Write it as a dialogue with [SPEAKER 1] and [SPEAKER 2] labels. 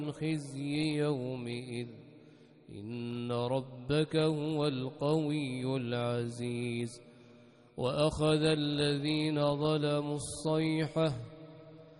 [SPEAKER 1] خزي يومئذ إن ربك هو القوي العزيز وأخذ الذين ظلموا الصيحة